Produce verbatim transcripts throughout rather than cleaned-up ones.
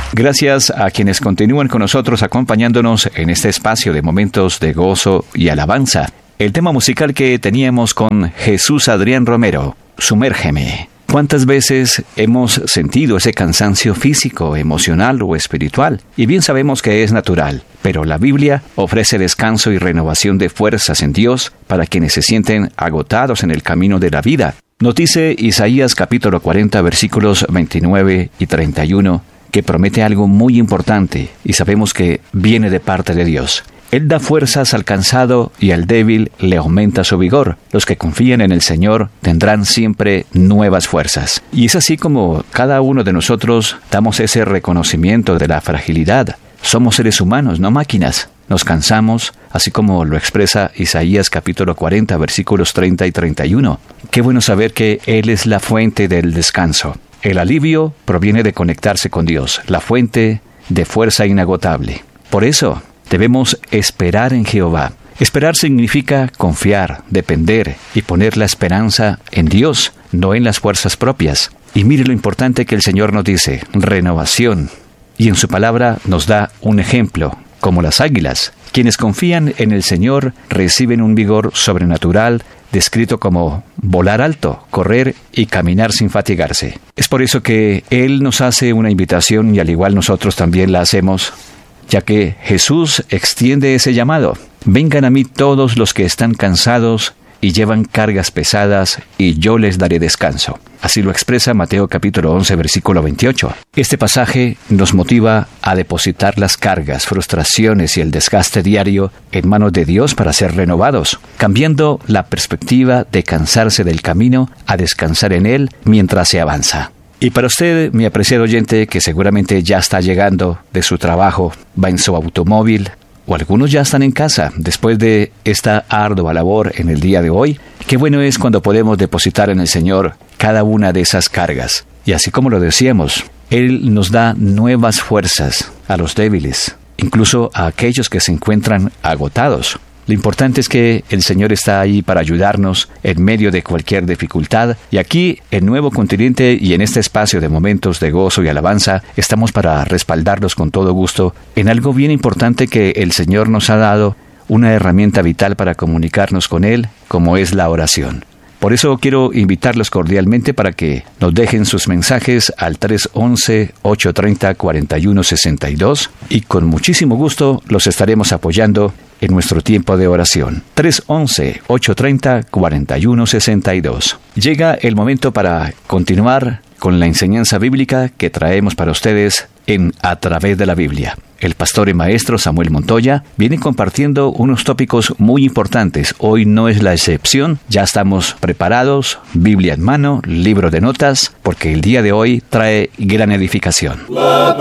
Gracias a quienes continúan con nosotros acompañándonos en este espacio de momentos de gozo y alabanza. El tema musical que teníamos con Jesús Adrián Romero, Sumérgeme. ¿Cuántas veces hemos sentido ese cansancio físico, emocional o espiritual? Y bien sabemos que es natural, pero la Biblia ofrece descanso y renovación de fuerzas en Dios para quienes se sienten agotados en el camino de la vida. Nos dice Isaías capítulo cuarenta versículos veintinueve y treinta y uno que promete algo muy importante y sabemos que viene de parte de Dios. Él da fuerzas al cansado y al débil le aumenta su vigor. Los que confían en el Señor tendrán siempre nuevas fuerzas. Y es así como cada uno de nosotros damos ese reconocimiento de la fragilidad. Somos seres humanos, no máquinas. Nos cansamos, así como lo expresa Isaías capítulo cuarenta, versículos treinta y treinta y uno. Qué bueno saber que Él es la fuente del descanso. El alivio proviene de conectarse con Dios, la fuente de fuerza inagotable. Por eso, debemos esperar en Jehová. Esperar significa confiar, depender y poner la esperanza en Dios, no en las fuerzas propias. Y mire lo importante que el Señor nos dice, renovación. Y en su palabra nos da un ejemplo, como las águilas. Quienes confían en el Señor reciben un vigor sobrenatural, descrito como volar alto, correr y caminar sin fatigarse. Es por eso que Él nos hace una invitación y al igual nosotros también la hacemos, ya que Jesús extiende ese llamado. Vengan a mí todos los que están cansados y llevan cargas pesadas, y yo les daré descanso. Así lo expresa Mateo capítulo once, versículo veintiocho. Este pasaje nos motiva a depositar las cargas, frustraciones y el desgaste diario en manos de Dios para ser renovados, cambiando la perspectiva de cansarse del camino a descansar en Él mientras se avanza. Y para usted, mi apreciado oyente, que seguramente ya está llegando de su trabajo, va en su automóvil, o algunos ya están en casa después de esta ardua labor en el día de hoy, qué bueno es cuando podemos depositar en el Señor cada una de esas cargas. Y así como lo decíamos, Él nos da nuevas fuerzas a los débiles, incluso a aquellos que se encuentran agotados. Lo importante es que el Señor está ahí para ayudarnos en medio de cualquier dificultad. Y aquí, en Nuevo Continente y en este espacio de momentos de gozo y alabanza, estamos para respaldarlos con todo gusto en algo bien importante que el Señor nos ha dado, una herramienta vital para comunicarnos con Él, como es la oración. Por eso quiero invitarlos cordialmente para que nos dejen sus mensajes al tres once, ocho treinta, cuarenta y uno sesenta y dos y con muchísimo gusto los estaremos apoyando en nuestro tiempo de oración. tres once, ocho treinta, cuarenta y uno sesenta y dos. Llega el momento para continuar con la enseñanza bíblica que traemos para ustedes en A Través de la Biblia. El pastor y maestro Samuel Montoya viene compartiendo unos tópicos muy importantes. Hoy no es la excepción. Ya estamos preparados, Biblia en mano, libro de notas, porque el día de hoy trae gran edificación. La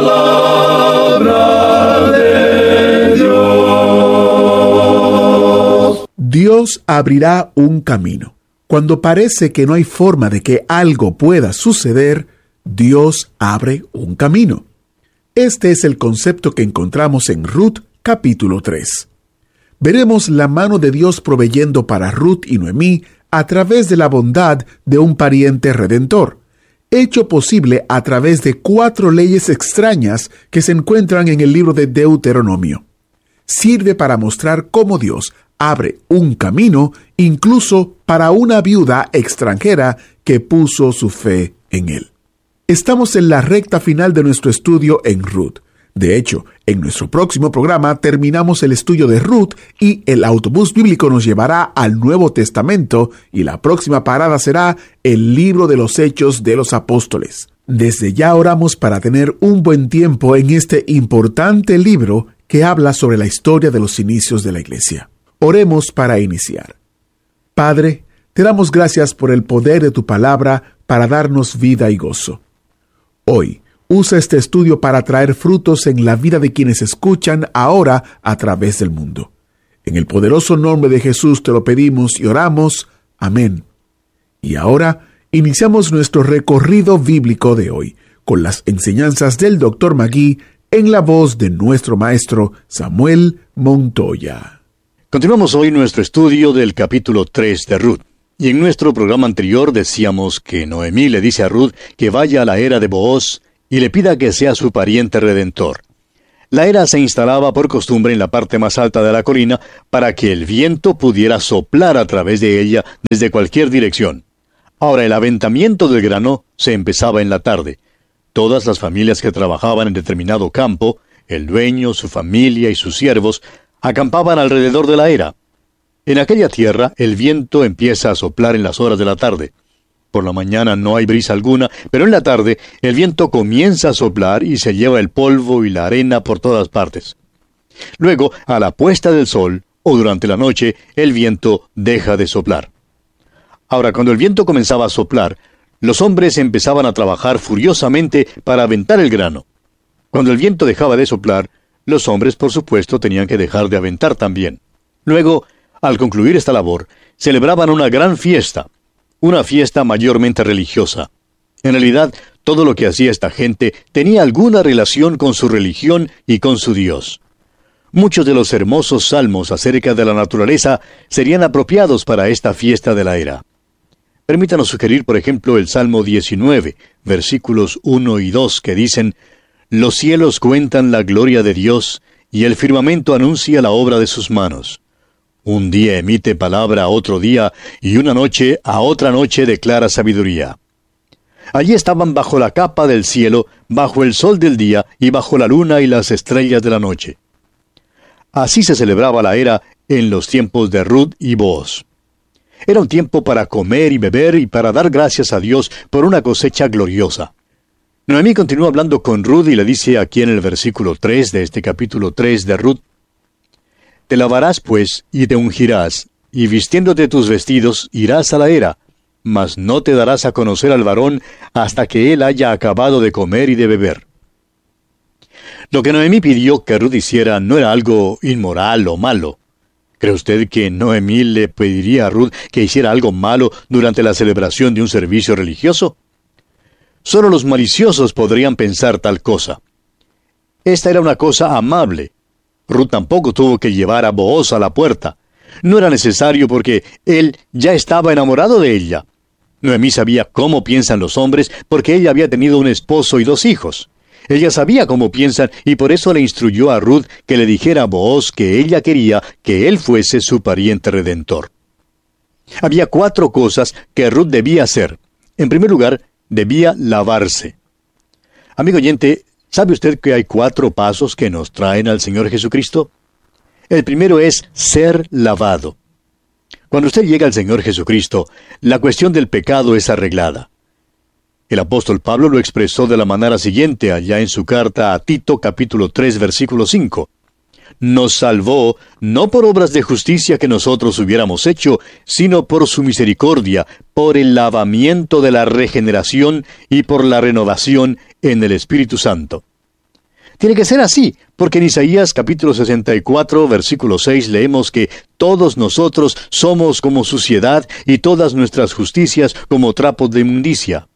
palabra de Dios. Dios abrirá un camino. Cuando parece que no hay forma de que algo pueda suceder, Dios abre un camino. Este es el concepto que encontramos en Ruth capítulo tres. Veremos la mano de Dios proveyendo para Ruth y Noemí a través de la bondad de un pariente redentor, hecho posible a través de cuatro leyes extrañas que se encuentran en el libro de Deuteronomio. Sirve para mostrar cómo Dios abre un camino incluso para una viuda extranjera que puso su fe en Él. Estamos en la recta final de nuestro estudio en Ruth. De hecho, en nuestro próximo programa terminamos el estudio de Ruth y el autobús bíblico nos llevará al Nuevo Testamento y la próxima parada será el libro de los Hechos de los Apóstoles. Desde ya oramos para tener un buen tiempo en este importante libro que habla sobre la historia de los inicios de la Iglesia. Oremos para iniciar. Padre, te damos gracias por el poder de tu palabra para darnos vida y gozo. Hoy, usa este estudio para traer frutos en la vida de quienes escuchan ahora a través del mundo. En el poderoso nombre de Jesús te lo pedimos y oramos. Amén. Y ahora, iniciamos nuestro recorrido bíblico de hoy, con las enseñanzas del doctor Magui en la voz de nuestro maestro Samuel Montoya. Continuamos hoy nuestro estudio del capítulo tres de Ruth. Y en nuestro programa anterior decíamos que Noemí le dice a Ruth que vaya a la era de Booz y le pida que sea su pariente redentor. La era se instalaba por costumbre en la parte más alta de la colina para que el viento pudiera soplar a través de ella desde cualquier dirección. Ahora, el aventamiento del grano se empezaba en la tarde. Todas las familias que trabajaban en determinado campo, el dueño, su familia y sus siervos, acampaban alrededor de la era. En aquella tierra, el viento empieza a soplar en las horas de la tarde. Por la mañana no hay brisa alguna, pero en la tarde el viento comienza a soplar y se lleva el polvo y la arena por todas partes. Luego, a la puesta del sol, o durante la noche, el viento deja de soplar. Ahora, cuando el viento comenzaba a soplar, los hombres empezaban a trabajar furiosamente para aventar el grano. Cuando el viento dejaba de soplar, los hombres, por supuesto, tenían que dejar de aventar también. Luego, al concluir esta labor, celebraban una gran fiesta, una fiesta mayormente religiosa. En realidad, todo lo que hacía esta gente tenía alguna relación con su religión y con su Dios. Muchos de los hermosos salmos acerca de la naturaleza serían apropiados para esta fiesta de la era. Permítanos sugerir, por ejemplo, el Salmo diecinueve, versículos uno y dos, que dicen: «Los cielos cuentan la gloria de Dios, y el firmamento anuncia la obra de sus manos. Un día emite palabra a otro día, y una noche a otra noche declara sabiduría». Allí estaban bajo la capa del cielo, bajo el sol del día, y bajo la luna y las estrellas de la noche. Así se celebraba la era en los tiempos de Ruth y Booz. Era un tiempo para comer y beber y para dar gracias a Dios por una cosecha gloriosa. Noemí continúa hablando con Ruth y le dice aquí en el versículo tres de este capítulo tres de Ruth: «Te lavarás pues y te ungirás, y vistiéndote tus vestidos irás a la era, mas no te darás a conocer al varón hasta que él haya acabado de comer y de beber». Lo que Noemí pidió que Ruth hiciera no era algo inmoral o malo. ¿Cree usted que Noemí le pediría a Ruth que hiciera algo malo durante la celebración de un servicio religioso? Solo los maliciosos podrían pensar tal cosa. Esta era una cosa amable. Ruth tampoco tuvo que llevar a Booz a la puerta. No era necesario porque él ya estaba enamorado de ella. Noemí sabía cómo piensan los hombres porque ella había tenido un esposo y dos hijos. Ella sabía cómo piensan y por eso le instruyó a Ruth que le dijera a Booz que ella quería que él fuese su pariente redentor. Había cuatro cosas que Ruth debía hacer. En primer lugar, debía lavarse. Amigo oyente, ¿sabe usted que hay cuatro pasos que nos traen al Señor Jesucristo? El primero es ser lavado. Cuando usted llega al Señor Jesucristo, la cuestión del pecado es arreglada. El apóstol Pablo lo expresó de la manera siguiente allá en su carta a Tito capítulo tres versículo cinco. «Nos salvó no por obras de justicia que nosotros hubiéramos hecho, sino por su misericordia, por el lavamiento de la regeneración y por la renovación en el Espíritu Santo». Tiene que ser así, porque en Isaías capítulo sesenta y cuatro versículo seis leemos que todos nosotros somos como suciedad y todas nuestras justicias como trapos de inmundicia.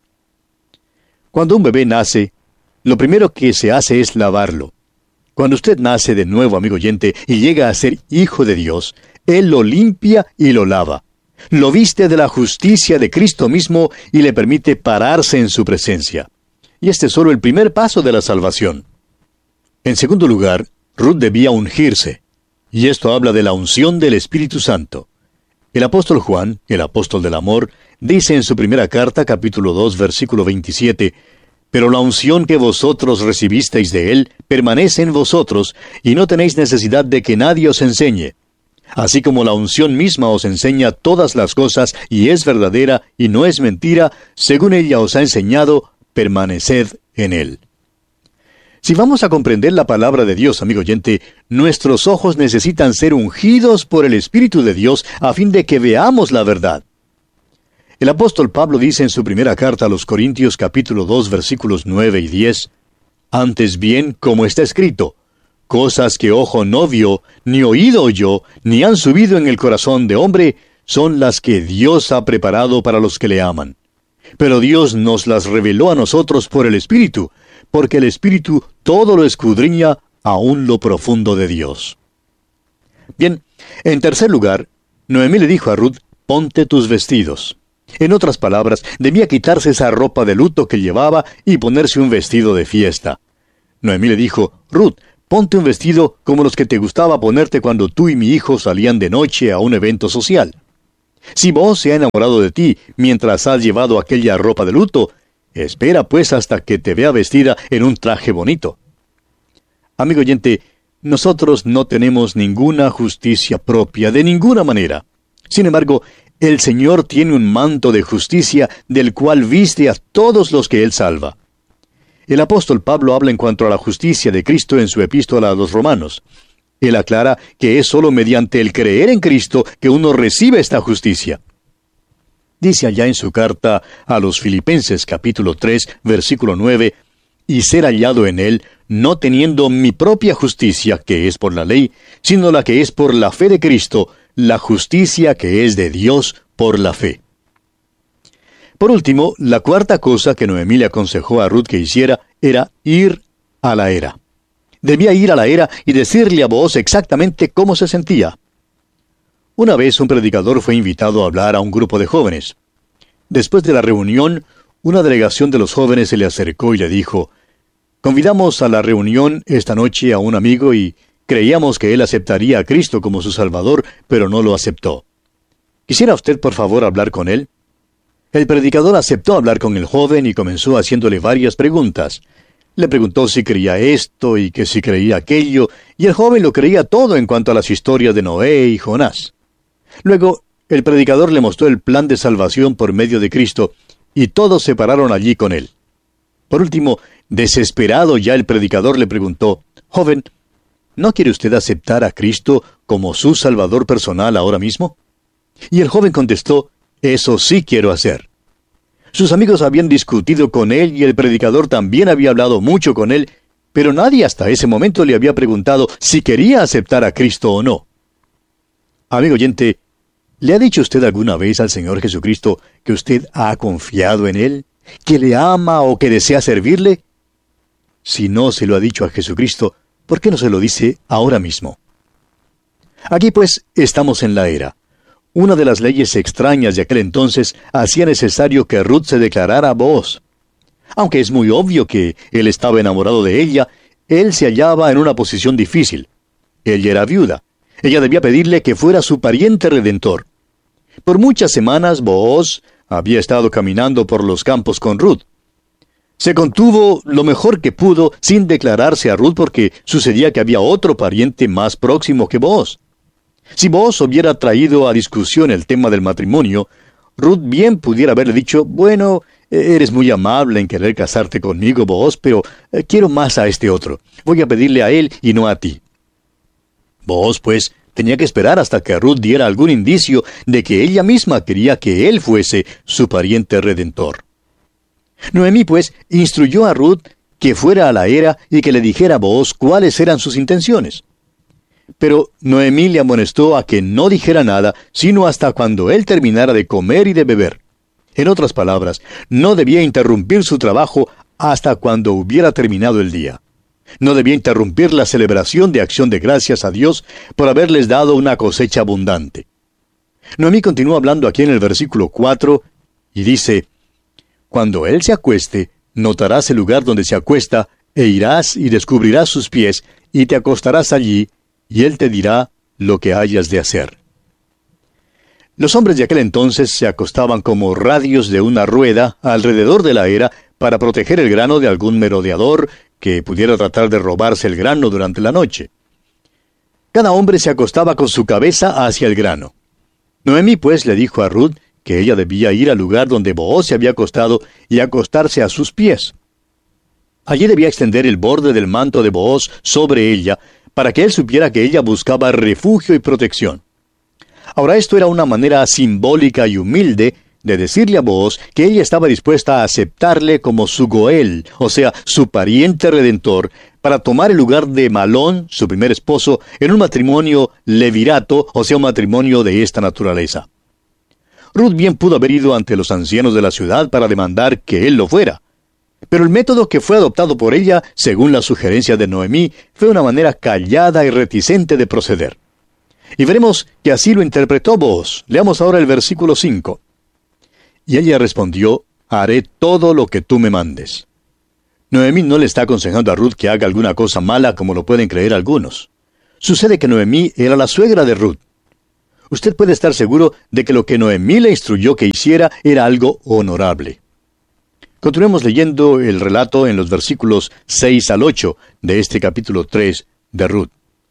Cuando un bebé nace, lo primero que se hace es lavarlo. Cuando usted nace de nuevo, amigo oyente, y llega a ser hijo de Dios, Él lo limpia y lo lava. Lo viste de la justicia de Cristo mismo y le permite pararse en su presencia. Y este es solo el primer paso de la salvación. En segundo lugar, Ruth debía ungirse. Y esto habla de la unción del Espíritu Santo. El apóstol Juan, el apóstol del amor, dice en su primera carta, capítulo dos, versículo veintisiete, «Pero la unción que vosotros recibisteis de Él permanece en vosotros, y no tenéis necesidad de que nadie os enseñe. Así como la unción misma os enseña todas las cosas, y es verdadera, y no es mentira, según ella os ha enseñado, permaneced en Él». Si vamos a comprender la palabra de Dios, amigo oyente, nuestros ojos necesitan ser ungidos por el Espíritu de Dios a fin de que veamos la verdad. El apóstol Pablo dice en su primera carta a los Corintios capítulo dos versículos nueve y diez, «Antes bien, como está escrito, cosas que ojo no vio, ni oído oyó, ni han subido en el corazón de hombre, son las que Dios ha preparado para los que le aman. Pero Dios nos las reveló a nosotros por el Espíritu, porque el Espíritu todo lo escudriña, aún lo profundo de Dios». Bien, en tercer lugar, Noemí le dijo a Ruth, «Ponte tus vestidos». En otras palabras, debía quitarse esa ropa de luto que llevaba y ponerse un vestido de fiesta. Noemí le dijo, Ruth, ponte un vestido como los que te gustaba ponerte cuando tú y mi hijo salían de noche a un evento social. Si Booz se ha enamorado de ti mientras has llevado aquella ropa de luto, espera pues hasta que te vea vestida en un traje bonito. Amigo oyente, nosotros no tenemos ninguna justicia propia de ninguna manera. Sin embargo, el Señor tiene un manto de justicia del cual viste a todos los que Él salva. El apóstol Pablo habla en cuanto a la justicia de Cristo en su epístola a los Romanos. Él aclara que es sólo mediante el creer en Cristo que uno recibe esta justicia. Dice allá en su carta a los Filipenses capítulo tres, versículo nueve, y ser hallado en Él, no teniendo mi propia justicia, que es por la ley, sino la que es por la fe de Cristo, la justicia que es de Dios por la fe. Por último, la cuarta cosa que Noemí le aconsejó a Ruth que hiciera era ir a la era. Debía ir a la era y decirle a Booz exactamente cómo se sentía. Una vez un predicador fue invitado a hablar a un grupo de jóvenes. Después de la reunión, una delegación de los jóvenes se le acercó y le dijo, «Convidamos a la reunión esta noche a un amigo y creíamos que él aceptaría a Cristo como su Salvador, pero no lo aceptó. ¿Quisiera usted, por favor, hablar con él?» El predicador aceptó hablar con el joven y comenzó haciéndole varias preguntas. Le preguntó si creía esto y que si creía aquello, y el joven lo creía todo en cuanto a las historias de Noé y Jonás. Luego, el predicador le mostró el plan de salvación por medio de Cristo, y todos se pararon allí con él. Por último, desesperado ya el predicador le preguntó, «Joven, ¿no quiere usted aceptar a Cristo como su Salvador personal ahora mismo?» Y el joven contestó, «Eso sí quiero hacer». Sus amigos habían discutido con él y el predicador también había hablado mucho con él, pero nadie hasta ese momento le había preguntado si quería aceptar a Cristo o no. Amigo oyente, ¿le ha dicho usted alguna vez al Señor Jesucristo que usted ha confiado en Él, que le ama o que desea servirle? Si no se lo ha dicho a Jesucristo, ¿por qué no se lo dice ahora mismo? Aquí pues estamos en la era. Una de las leyes extrañas de aquel entonces hacía necesario que Ruth se declarara a Booz. Aunque es muy obvio que él estaba enamorado de ella, él se hallaba en una posición difícil. Ella era viuda. Ella debía pedirle que fuera su pariente redentor. Por muchas semanas Booz había estado caminando por los campos con Ruth. Se contuvo lo mejor que pudo sin declararse a Ruth porque sucedía que había otro pariente más próximo que Booz. Si Booz hubiera traído a discusión el tema del matrimonio, Ruth bien pudiera haberle dicho, «Bueno, eres muy amable en querer casarte conmigo, Booz, pero eh, quiero más a este otro. Voy a pedirle a él y no a ti». Booz, pues, tenía que esperar hasta que Ruth diera algún indicio de que ella misma quería que él fuese su pariente redentor. Noemí, pues, instruyó a Ruth que fuera a la era y que le dijera a Booz cuáles eran sus intenciones. Pero Noemí le amonestó a que no dijera nada, sino hasta cuando él terminara de comer y de beber. En otras palabras, no debía interrumpir su trabajo hasta cuando hubiera terminado el día. No debía interrumpir la celebración de acción de gracias a Dios por haberles dado una cosecha abundante. Noemí continúa hablando aquí en el versículo cuatro, y dice, «Cuando él se acueste, notarás el lugar donde se acuesta, e irás y descubrirás sus pies, y te acostarás allí, y él te dirá lo que hayas de hacer». Los hombres de aquel entonces se acostaban como radios de una rueda alrededor de la era para proteger el grano de algún merodeador que pudiera tratar de robarse el grano durante la noche. Cada hombre se acostaba con su cabeza hacia el grano. Noemí pues le dijo a Ruth que ella debía ir al lugar donde Booz se había acostado y acostarse a sus pies. Allí debía extender el borde del manto de Booz sobre ella, para que él supiera que ella buscaba refugio y protección. Ahora esto era una manera simbólica y humilde de decirle a Booz que ella estaba dispuesta a aceptarle como su Goel, o sea, su pariente redentor, para tomar el lugar de Malón, su primer esposo, en un matrimonio levirato, o sea, un matrimonio de esta naturaleza. Ruth bien pudo haber ido ante los ancianos de la ciudad para demandar que él lo fuera. Pero el método que fue adoptado por ella, según la sugerencia de Noemí, fue una manera callada y reticente de proceder. Y veremos que así lo interpretó Booz. Leamos ahora el versículo cinco. Y ella respondió, haré todo lo que tú me mandes. Noemí no le está aconsejando a Ruth que haga alguna cosa mala como lo pueden creer algunos. Sucede que Noemí era la suegra de Ruth. Usted puede estar seguro de que lo que Noemí le instruyó que hiciera era algo honorable. Continuemos leyendo el relato en los versículos seis al ocho de este capítulo tres de Ruth.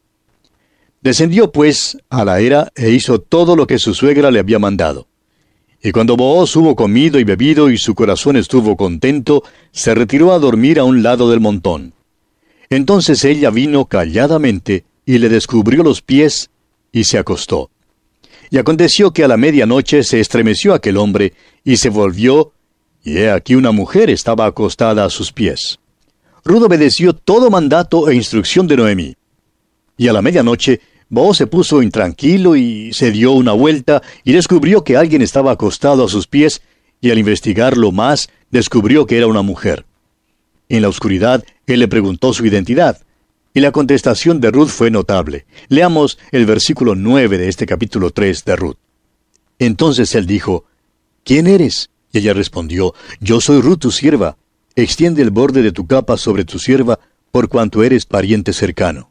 Descendió pues a la era e hizo todo lo que su suegra le había mandado. Y cuando Booz hubo comido y bebido y su corazón estuvo contento, se retiró a dormir a un lado del montón. Entonces ella vino calladamente y le descubrió los pies y se acostó. Y aconteció que a la medianoche se estremeció aquel hombre y se volvió, y he aquí una mujer estaba acostada a sus pies. Ruth obedeció todo mandato e instrucción de Noemí. Y a la medianoche Booz se puso intranquilo y se dio una vuelta y descubrió que alguien estaba acostado a sus pies, y al investigarlo más descubrió que era una mujer. En la oscuridad él le preguntó su identidad, y la contestación de Ruth fue notable. Leamos el versículo nueve de este capítulo tres de Ruth. Entonces él dijo, ¿quién eres? Y ella respondió, yo soy Ruth tu sierva. Extiende el borde de tu capa sobre tu sierva, por cuanto eres pariente cercano.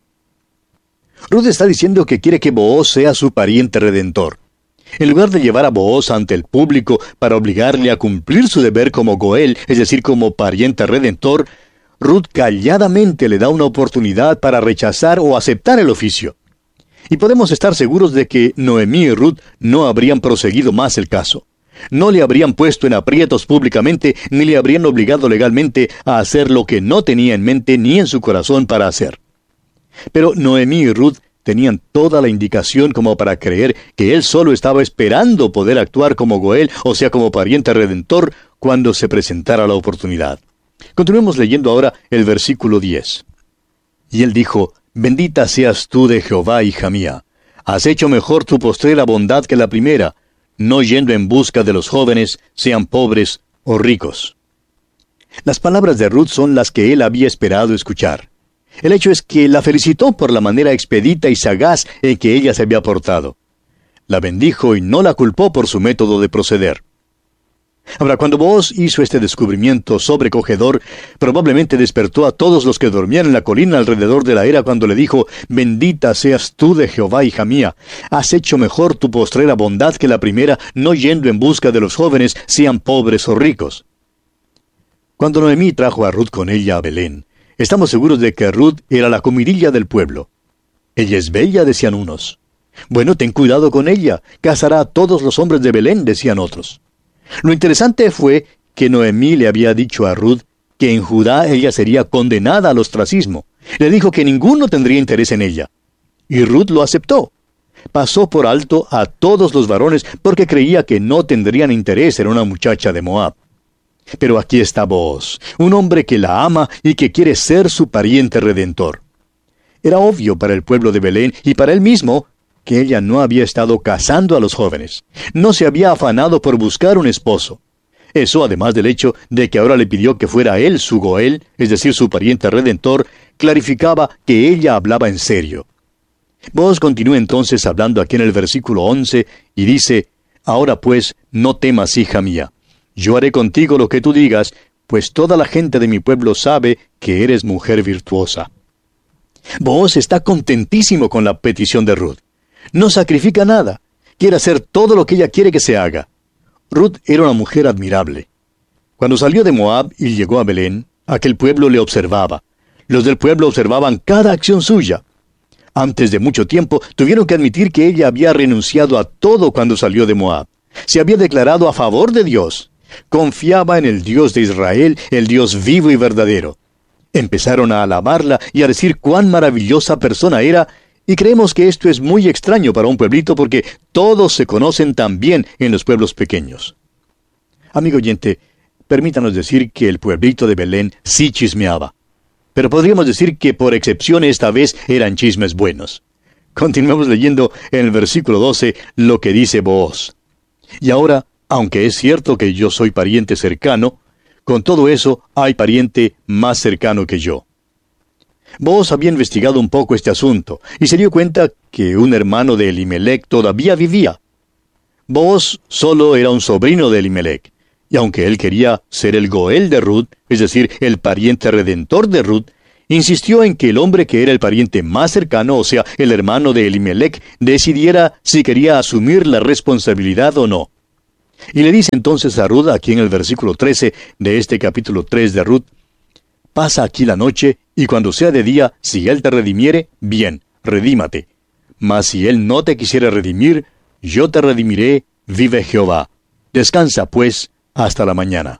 Ruth está diciendo que quiere que Booz sea su pariente redentor. En lugar de llevar a Booz ante el público para obligarle a cumplir su deber como Goel, es decir, como pariente redentor, Ruth calladamente le da una oportunidad para rechazar o aceptar el oficio. Y podemos estar seguros de que Noemí y Ruth no habrían proseguido más el caso. No le habrían puesto en aprietos públicamente, ni le habrían obligado legalmente a hacer lo que no tenía en mente ni en su corazón para hacer. Pero Noemí y Ruth tenían toda la indicación como para creer que él solo estaba esperando poder actuar como Goel, o sea, como pariente redentor, cuando se presentara la oportunidad. Continuemos leyendo ahora el versículo diez. Y él dijo, bendita seas tú de Jehová, hija mía. Has hecho mejor tu postrera bondad que la primera, no yendo en busca de los jóvenes, sean pobres o ricos. Las palabras de Ruth son las que él había esperado escuchar. El hecho es que la felicitó por la manera expedita y sagaz en que ella se había portado. La bendijo y no la culpó por su método de proceder. Ahora, cuando Booz hizo este descubrimiento sobrecogedor, probablemente despertó a todos los que dormían en la colina alrededor de la era cuando le dijo, bendita seas tú de Jehová, hija mía. Has hecho mejor tu postrera bondad que la primera, no yendo en busca de los jóvenes, sean pobres o ricos. Cuando Noemí trajo a Ruth con ella a Belén, estamos seguros de que Ruth era la comidilla del pueblo. Ella es bella, decían unos. Bueno, ten cuidado con ella, casará a todos los hombres de Belén, decían otros. Lo interesante fue que Noemí le había dicho a Ruth que en Judá ella sería condenada al ostracismo. Le dijo que ninguno tendría interés en ella. Y Ruth lo aceptó. Pasó por alto a todos los varones porque creía que no tendrían interés en una muchacha de Moab. Pero aquí está Booz, un hombre que la ama y que quiere ser su pariente redentor. Era obvio para el pueblo de Belén y para él mismo que ella no había estado casando a los jóvenes. No se había afanado por buscar un esposo. Eso, además del hecho de que ahora le pidió que fuera él su Goel, es decir, su pariente redentor, clarificaba que ella hablaba en serio. Booz continúa entonces hablando aquí en el versículo once y dice, ahora pues, no temas, hija mía. Yo haré contigo lo que tú digas, pues toda la gente de mi pueblo sabe que eres mujer virtuosa. Booz está contentísimo con la petición de Ruth. No sacrifica nada. Quiere hacer todo lo que ella quiere que se haga. Ruth era una mujer admirable. Cuando salió de Moab y llegó a Belén, aquel pueblo le observaba. Los del pueblo observaban cada acción suya. Antes de mucho tiempo, tuvieron que admitir que ella había renunciado a todo cuando salió de Moab. Se había declarado a favor de Dios. Confiaba en el Dios de Israel, el Dios vivo y verdadero. Empezaron a alabarla y a decir cuán maravillosa persona era, y creemos que esto es muy extraño para un pueblito porque todos se conocen tan bien en los pueblos pequeños. Amigo oyente, permítanos decir que el pueblito de Belén sí chismeaba. Pero podríamos decir que por excepción esta vez eran chismes buenos. Continuemos leyendo en el versículo doce lo que dice Booz. Y ahora, aunque es cierto que yo soy pariente cercano, con todo eso hay pariente más cercano que yo. Booz había investigado un poco este asunto y se dio cuenta que un hermano de Elimelec todavía vivía. Booz solo era un sobrino de Elimelec, Y aunque él quería ser el Goel de Ruth, es decir, el pariente redentor de Ruth, insistió en que el hombre que era el pariente más cercano, o sea, el hermano de Elimelech, decidiera si quería asumir la responsabilidad o no. Y le dice entonces a Ruth, aquí en el versículo trece de este capítulo tres de Ruth, pasa aquí la noche, y cuando sea de día, si él te redimiere, bien, redímate. Mas si él no te quisiera redimir, yo te redimiré, vive Jehová. Descansa, pues, hasta la mañana.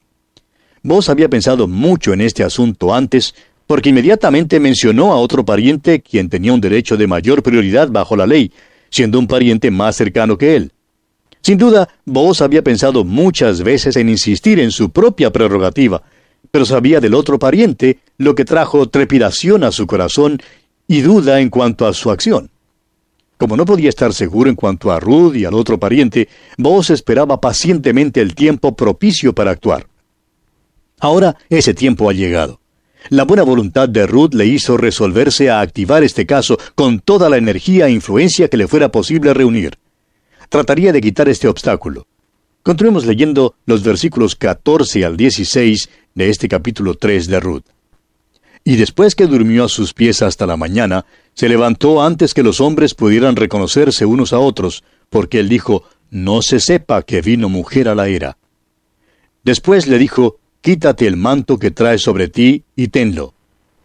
Booz había pensado mucho en este asunto antes, porque inmediatamente mencionó a otro pariente quien tenía un derecho de mayor prioridad bajo la ley, siendo un pariente más cercano que él. Sin duda, Booz había pensado muchas veces en insistir en su propia prerrogativa, pero sabía del otro pariente, lo que trajo trepidación a su corazón y duda en cuanto a su acción. Como no podía estar seguro en cuanto a Ruth y al otro pariente, Booz esperaba pacientemente el tiempo propicio para actuar. Ahora ese tiempo ha llegado. La buena voluntad de Ruth le hizo resolverse a activar este caso con toda la energía e influencia que le fuera posible reunir. Trataría de quitar este obstáculo. Continuemos leyendo los versículos catorce al dieciséis de este capítulo tres de Ruth. Y después que durmió a sus pies hasta la mañana, se levantó antes que los hombres pudieran reconocerse unos a otros, porque él dijo, no se sepa que vino mujer a la era. Después le dijo, quítate el manto que traes sobre ti y tenlo.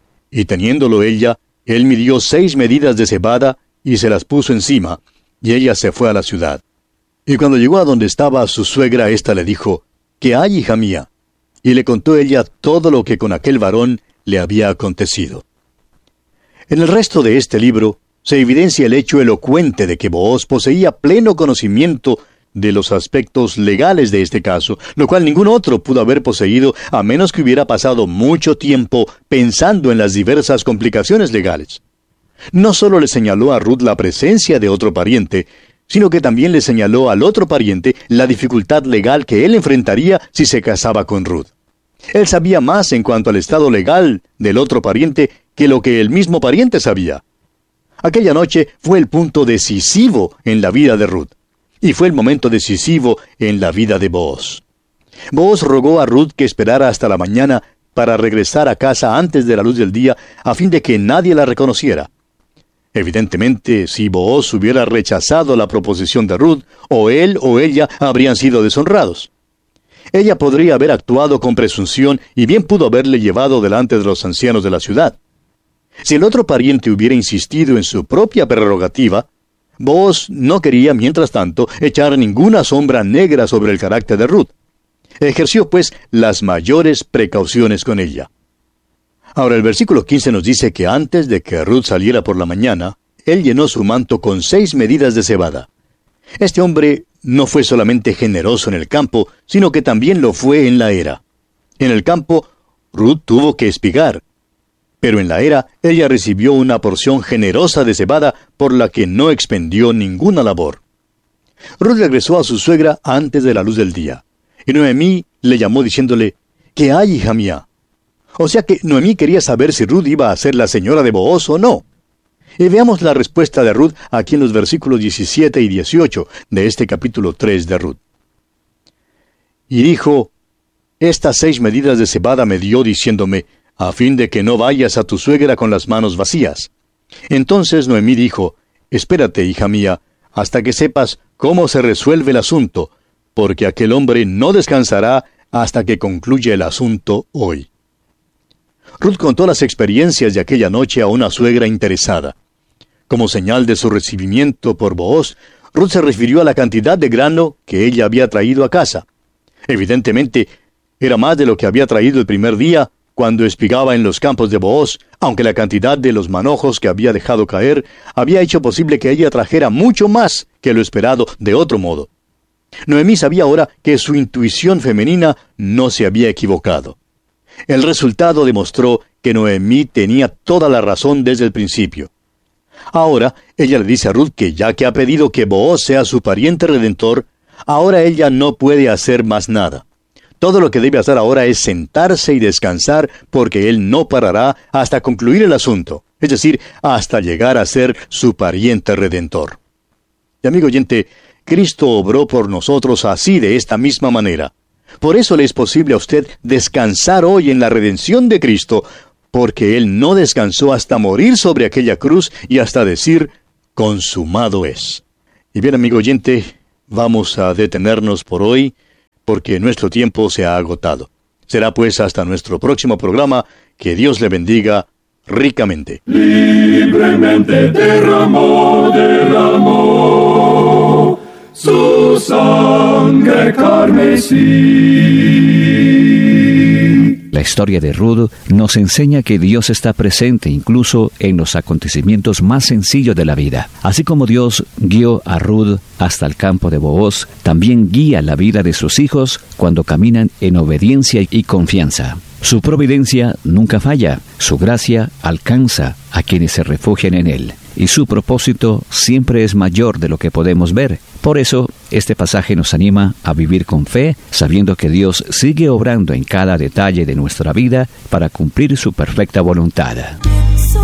Y teniéndolo ella, él midió seis medidas de cebada y se las puso encima, y ella se fue a la ciudad. Y cuando llegó a donde estaba su suegra, ésta le dijo, ¿qué hay, hija mía? Y le contó ella todo lo que con aquel varón le había acontecido. En el resto de este libro se evidencia el hecho elocuente de que Booz poseía pleno conocimiento de los aspectos legales de este caso, lo cual ningún otro pudo haber poseído a menos que hubiera pasado mucho tiempo pensando en las diversas complicaciones legales. No solo le señaló a Ruth la presencia de otro pariente, sino que también le señaló al otro pariente la dificultad legal que él enfrentaría si se casaba con Ruth. Él sabía más en cuanto al estado legal del otro pariente que lo que el mismo pariente sabía. Aquella noche fue el punto decisivo en la vida de Ruth, y fue el momento decisivo en la vida de Booz. Booz rogó a Ruth que esperara hasta la mañana para regresar a casa antes de la luz del día, a fin de que nadie la reconociera. Evidentemente, si Booz hubiera rechazado la proposición de Ruth, o él o ella habrían sido deshonrados. Ella podría haber actuado con presunción y bien pudo haberle llevado delante de los ancianos de la ciudad. Si el otro pariente hubiera insistido en su propia prerrogativa, Booz no quería, mientras tanto, echar ninguna sombra negra sobre el carácter de Ruth. Ejerció, pues, las mayores precauciones con ella. Ahora, el versículo quince nos dice que antes de que Ruth saliera por la mañana, él llenó su manto con seis medidas de cebada. Este hombre no fue solamente generoso en el campo, sino que también lo fue en la era. En el campo, Ruth tuvo que espigar, pero en la era, ella recibió una porción generosa de cebada por la que no expendió ninguna labor. Ruth regresó a su suegra antes de la luz del día, y Noemí le llamó diciéndole, ¿qué hay, hija mía? O sea que Noemí quería saber si Ruth iba a ser la señora de Booz o no. Y veamos la respuesta de Ruth aquí en los versículos diecisiete y dieciocho de este capítulo tres de Ruth. Y dijo, estas seis medidas de cebada me dio diciéndome, a fin de que no vayas a tu suegra con las manos vacías. Entonces Noemí dijo, espérate, hija mía, hasta que sepas cómo se resuelve el asunto, porque aquel hombre no descansará hasta que concluya el asunto hoy. Ruth contó las experiencias de aquella noche a una suegra interesada. Como señal de su recibimiento por Booz, Ruth se refirió a la cantidad de grano que ella había traído a casa. Evidentemente, era más de lo que había traído el primer día cuando espigaba en los campos de Booz, aunque la cantidad de los manojos que había dejado caer había hecho posible que ella trajera mucho más que lo esperado de otro modo. Noemí sabía ahora que su intuición femenina no se había equivocado. El resultado demostró que Noemí tenía toda la razón desde el principio. Ahora, ella le dice a Ruth que ya que ha pedido que Booz sea su pariente redentor, ahora ella no puede hacer más nada. Todo lo que debe hacer ahora es sentarse y descansar, porque él no parará hasta concluir el asunto, es decir, hasta llegar a ser su pariente redentor. Y amigo oyente, Cristo obró por nosotros así de esta misma manera. Por eso le es posible a usted descansar hoy en la redención de Cristo, porque Él no descansó hasta morir sobre aquella cruz y hasta decir, consumado es. Y bien, amigo oyente, vamos a detenernos por hoy, porque nuestro tiempo se ha agotado. Será pues hasta nuestro próximo programa. Que Dios le bendiga ricamente. Libremente derramó, derramó su sangre carmesí. La historia de Ruth nos enseña que Dios está presente incluso en los acontecimientos más sencillos de la vida. Así como Dios guió a Ruth hasta el campo de Booz, también guía la vida de sus hijos cuando caminan en obediencia y confianza. Su providencia nunca falla, su gracia alcanza a quienes se refugian en Él, y su propósito siempre es mayor de lo que podemos ver. Por eso, este pasaje nos anima a vivir con fe, sabiendo que Dios sigue obrando en cada detalle de nuestra vida para cumplir su perfecta voluntad.